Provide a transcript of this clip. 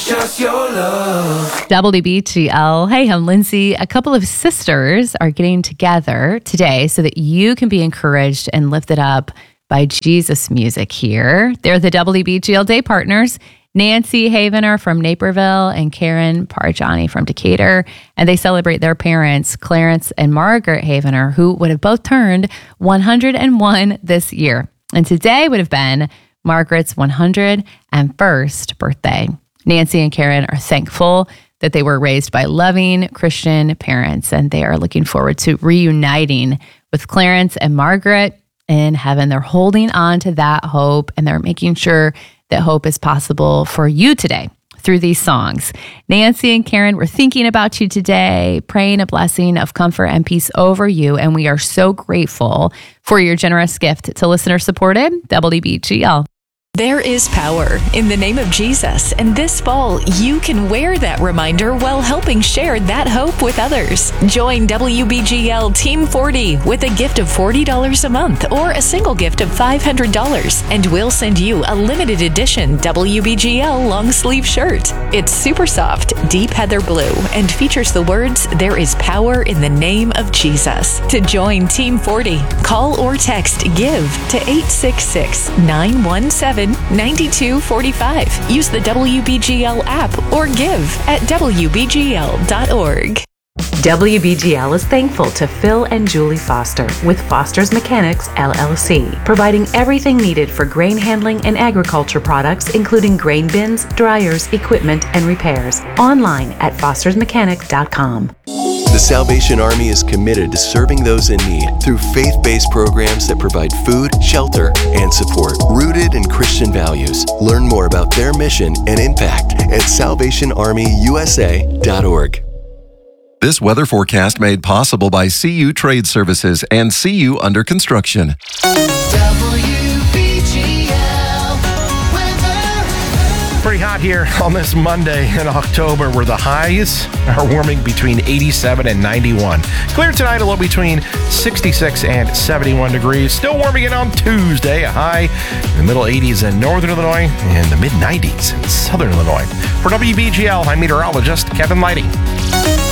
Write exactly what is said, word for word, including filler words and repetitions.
just your love. W B G L. Hey, I'm Lindsay. A couple of sisters are getting together today so that you can be encouraged and lifted up by Jesus music here. They're the W B G L Day Partners, Nancy Havener from Naperville and Karen Parjani from Decatur. And they celebrate their parents, Clarence and Margaret Havener, who would have both turned one hundred one this year. And today would have been Margaret's one hundred first birthday. Nancy and Karen are thankful that they were raised by loving Christian parents, and they are looking forward to reuniting with Clarence and Margaret in heaven. They're holding on to that hope, and they're making sure that hope is possible for you today through these songs. Nancy and Karen, we're thinking about you today, praying a blessing of comfort and peace over you, and we are so grateful for your generous gift to listener-supported W B G L. There is power in the name of Jesus, and this fall you can wear that reminder while helping share that hope with others. Join W B G L Team forty with a gift of forty dollars a month or a single gift of five hundred dollars, and we'll send you a limited edition W B G L long sleeve shirt. It's super soft, deep heather blue, and features the words, "There is power in the name of Jesus." To join Team forty, call or text GIVE to eight six six, nine one seven, nine two four five. Use the W B G L app or give at W B G L dot org. W B G L is thankful to Phil and Julie Foster with Foster's Mechanics, L L C, providing everything needed for grain handling and agriculture products, including grain bins, dryers, equipment, and repairs. Online at fosters mechanic dot com. The Salvation Army is committed to serving those in need through faith-based programs that provide food, shelter, and support, rooted in Christian values. Learn more about their mission and impact at salvation army u s a dot org. This weather forecast made possible by C U Trade Services and C U Under Construction. Pretty hot here on this Monday in October, where the highs are warming between eighty-seven and ninety-one. Clear tonight, a low between sixty-six and seventy-one degrees. Still warming in on Tuesday, a high in the middle eighties in northern Illinois and the mid nineties in southern Illinois. For W B G L, I'm meteorologist Kevin Lighty.